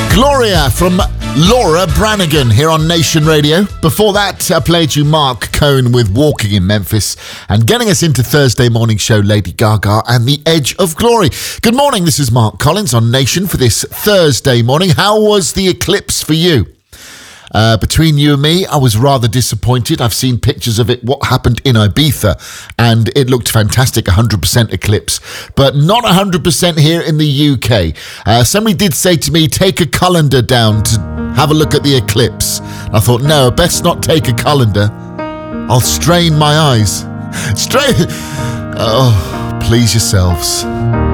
Gloria from Laura Branigan here on Nation Radio. Before that, I played you Mark Cohn with Walking in Memphis, and getting us into Thursday morning show, Lady Gaga and The Edge of Glory. Good morning, this is Mark Collins on Nation for this Thursday morning. How was the eclipse for you? Between you and me, I was rather disappointed. I've seen pictures of it, what happened in Ibiza, and it looked fantastic, 100% eclipse, but not 100% here in the UK. Somebody did say to me, take a colander down to have a look at the eclipse. I thought, no, best not take a colander. I'll strain my eyes. Oh, please yourselves.